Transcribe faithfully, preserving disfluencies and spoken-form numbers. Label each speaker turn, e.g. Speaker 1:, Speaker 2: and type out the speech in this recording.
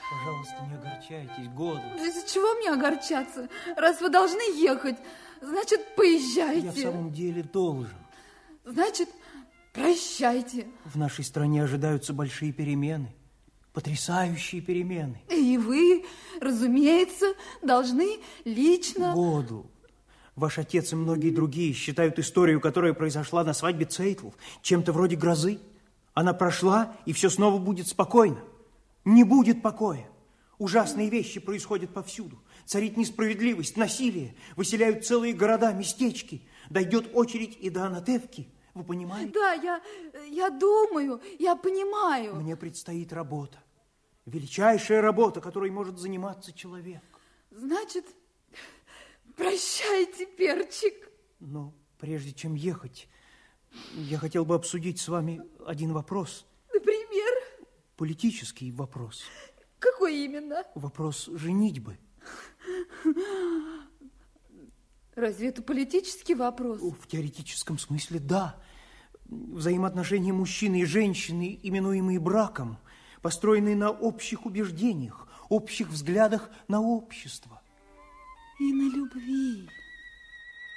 Speaker 1: Пожалуйста, не огорчайтесь, Году.
Speaker 2: Из-за чего мне огорчаться? Раз вы должны ехать, значит, поезжайте.
Speaker 1: Я в самом деле должен.
Speaker 2: Значит, прощайте.
Speaker 1: В нашей стране ожидаются большие перемены. Потрясающие перемены.
Speaker 2: И вы, разумеется, должны лично...
Speaker 1: Году. Ваш отец и многие другие считают историю, которая произошла на свадьбе Цейтлов, чем-то вроде грозы. Она прошла, и все снова будет спокойно. Не будет покоя. Ужасные вещи происходят повсюду. Царит несправедливость, насилие. Выселяют целые города, местечки. Дойдет очередь и до Анатевки. Вы понимаете?
Speaker 2: Да, я, я думаю, я понимаю.
Speaker 1: Мне предстоит работа. Величайшая работа, которой может заниматься человек.
Speaker 2: Значит, прощайте, перчик.
Speaker 1: Но прежде чем ехать, я хотел бы обсудить с вами один вопрос.
Speaker 2: Например?
Speaker 1: Политический вопрос.
Speaker 2: Какой именно?
Speaker 1: Вопрос женитьбы.
Speaker 2: Разве это политический вопрос?
Speaker 1: В теоретическом смысле, да. Взаимоотношения мужчины и женщины, именуемые браком, построенные на общих убеждениях, общих взглядах на общество.
Speaker 2: И на любви.